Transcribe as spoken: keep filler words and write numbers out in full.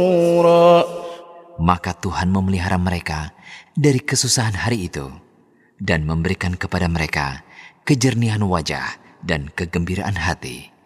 Maka Tuhan memelihara mereka dari kesusahan hari itu dan memberikan kepada mereka kejernihan wajah dan kegembiraan hati.